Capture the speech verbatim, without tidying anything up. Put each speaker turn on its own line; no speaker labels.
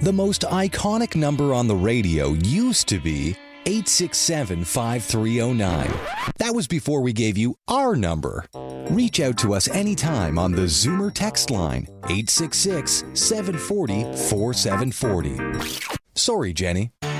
The most iconic number on the radio used to be eight six seven, five three zero nine. That was before we gave you our number. Reach out to us anytime on the Zoomer text line, eight six six, seven four zero, four seven four zero. Sorry, Jenny.